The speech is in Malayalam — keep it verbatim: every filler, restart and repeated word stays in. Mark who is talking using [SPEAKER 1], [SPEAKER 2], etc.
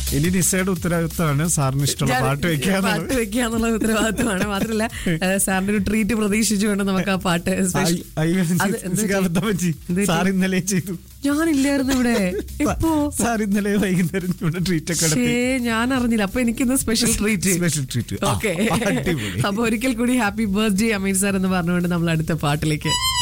[SPEAKER 1] ഇനി നിസയുടെ ഉത്തരവാദിത്തമാണ് സാറിന് ഇഷ്ടമുള്ള പാട്ട് വെക്കുക
[SPEAKER 2] പാട്ട് വെക്കുക എന്നുള്ള ഉത്തരവാദിത്തമാണ്. മാത്രമല്ല സാറിന്റെ ഒരു ട്രീറ്റ് പ്രതീക്ഷിച്ചുകൊണ്ട് നമുക്ക് ആ പാട്ട്
[SPEAKER 1] സാർ ഇന്നലെ ചെയ്തു.
[SPEAKER 2] ഞാനില്ലായിരുന്നു ഇവിടെ.
[SPEAKER 1] സാർ ഇന്നലെ വൈകുന്നേരം ട്രീറ്റ് ഒക്കെ
[SPEAKER 2] ഞാൻ അറിഞ്ഞില്ല. അപ്പൊ എനിക്കിന്ന് special treat.
[SPEAKER 1] Special treat.
[SPEAKER 2] Okay, അപ്പൊ ഒരിക്കൽ കൂടി ഹാപ്പി ബർത്ത്ഡേ അമീർ സാർ എന്ന് പറഞ്ഞുകൊണ്ട് നമ്മൾ അടുത്ത പാട്ടിലേക്ക്